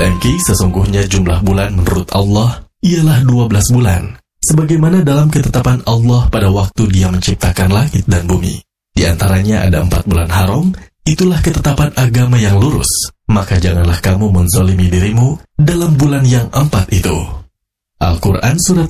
Engki, sesungguhnya jumlah bulan menurut Allah ialah 12 bulan, sebagaimana dalam ketetapan Allah pada waktu Dia menciptakan langit dan bumi. Di antaranya ada 4 bulan haram. Itulah ketetapan agama yang lurus. Maka janganlah kamu menzalimi dirimu dalam bulan yang 4 itu. Al-Quran Surat